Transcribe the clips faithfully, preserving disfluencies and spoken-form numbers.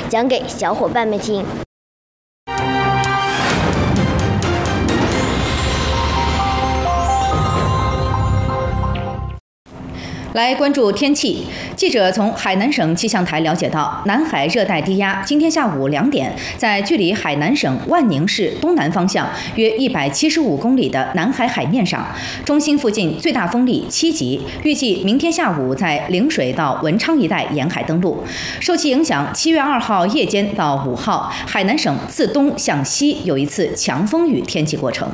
讲给小伙伴们听。 来关注天气。记者从海南省气象台了解到，南海热带低压今天下午两点，在距离海南省万宁市东南方向约一百七十五公里的南海海面上，中心附近最大风力七级，预计明天下午在陵水到文昌一带沿海登陆。受其影响，七月二号夜间到五号，海南省自东向西有一次强风雨天气过程。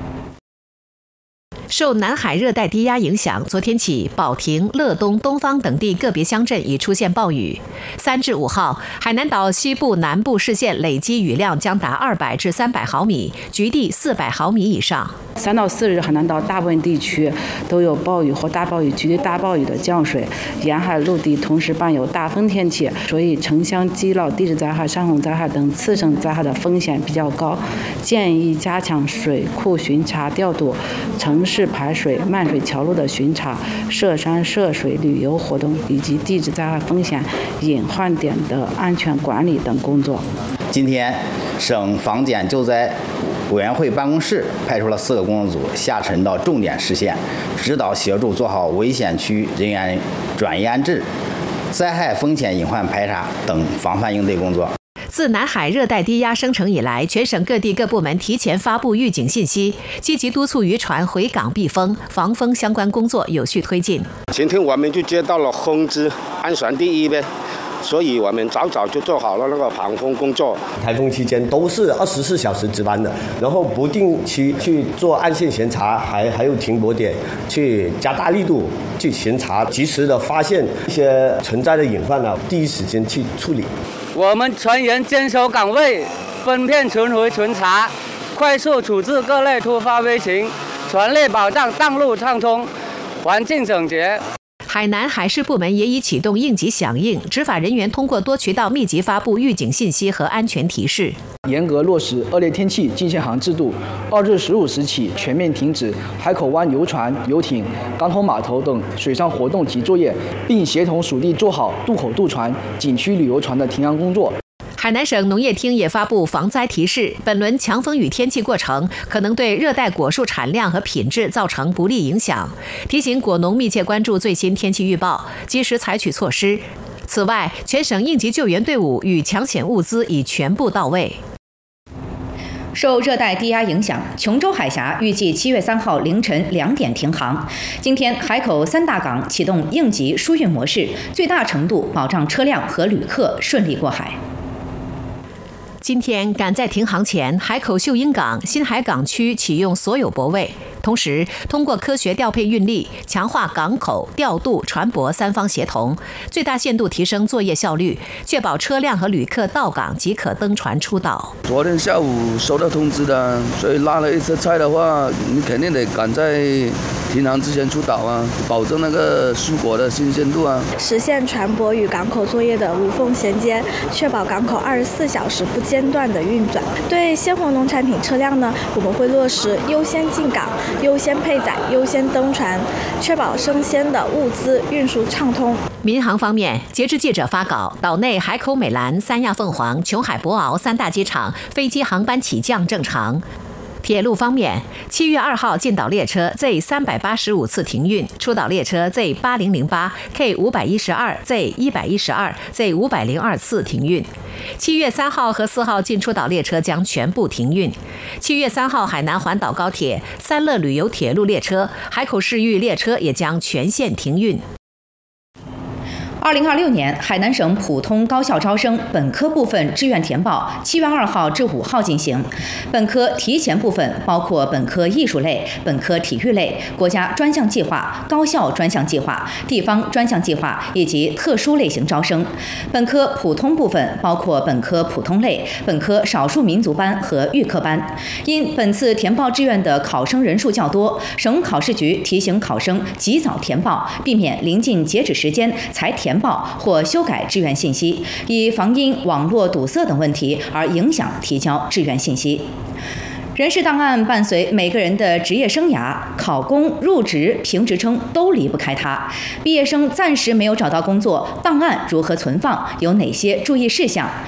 受南海热带低压影响，昨天起，保亭、乐东、东方等地个别乡镇已出现暴雨。三至五号，海南岛西部、南部市县累积雨量将达二百至三百毫米，局地四百毫米以上。 三到四日，海南岛大部分地区都有暴雨或大暴雨、局地大暴雨的降水，沿海陆地同时伴有大风天气，所以城乡基涝、地质灾害、山洪灾害等次生灾害的风险比较高，建议加强水库巡查调度、城市排水、漫水桥路的巡查、涉山涉水旅游活动以及地质灾害风险隐患点的安全管理等工作。 今天，省防检救灾委员会办公室派出了四个工作组下沉到重点市县，指导协助做好危险区人员转移安置、灾害风险隐患排查等防范应对工作。 自南海热带低压生成以来，全省各地各部门提前发布预警信息，积极督促渔船回港避风、防风相关工作有序推进。 今天我们就接到了通知，安全第一呗。所以我们早早就做好了那个防风工作。 台风期间都是二十四小时值班的，然后不定期去做岸线巡查，还还有停泊点，去加大力度去巡查，及时的发现一些存在的隐患呢，第一时间去处理。 我们全员坚守岗位，分片巡回巡查，快速处置各类突发危情，全力保障道路畅通、环境整洁。 海南海事部门也已启动应急响应，执法人员通过多渠道密集发布预警信息和安全提示， 严格落实恶劣天气禁限航制度。二至十五时起全面停止海口湾游船、游艇、港口码头等水上活动及作业，并协同属地做好渡口渡船、景区旅游船的停航工作。 海南省农业厅也发布防灾提示，本轮强风雨天气过程可能对热带果树产量和品质造成不利影响，提醒果农密切关注最新天气预报，及时采取措施。此外，全省应急救援队伍与抢险物资已全部到位。 受热带低压影响，琼州海峡预计七月三号凌晨两点停航。今天，海口三大港启动应急疏运模式，最大程度保障车辆和旅客顺利过海。 今天赶在停航前，海口秀英港、新海港区启用所有泊位，同时通过科学调配运力，强化港口、调度、船舶三方协同，最大限度提升作业效率，确保车辆和旅客到港即可登船出岛。 昨天下午收到通知的，所以拉了一车菜的话，你肯定得赶在停航之前出岛啊，保证那个蔬果的新鲜度啊， 实现船舶与港口作业的无缝衔接，确保港口二十四小时不间断的运转。对鲜活农产品车辆呢，我们会落实优先进港、优先配载、优先登船，确保生鲜的物资运输畅通。 民航方面，截至记者发稿，岛内海口美兰、三亚凤凰、琼海博鳌三大机场飞机航班起降正常。铁路方面，七月二号进岛列车 Z 三百八十五次停运，出岛列车 Z 八零零八、K 五百一十二、Z 一百一十二、Z 五百零二次停运。七月三号和四号进出岛列车将全部停运。七月三号，海南环岛高铁、三乐旅游铁路列车、海口市域列车也将全线停运。 二零二六年海南省普通高校招生本科部分志愿填报七月二号至五号进行。本科提前部分包括本科艺术类、本科体育类、国家专项计划、高校专项计划、地方专项计划以及特殊类型招生。本科普通部分包括本科普通类、本科少数民族班和预科班。因本次填报志愿的考生人数较多，省考试局提醒考生及早填报，避免临近截止时间才填报或修改志愿信息，以防因网络堵塞等问题而影响提交志愿信息。人事档案伴随每个人的职业生涯，考公、入职、评职称都离不开它。毕业生暂时没有找到工作，档案如何存放，有哪些注意事项？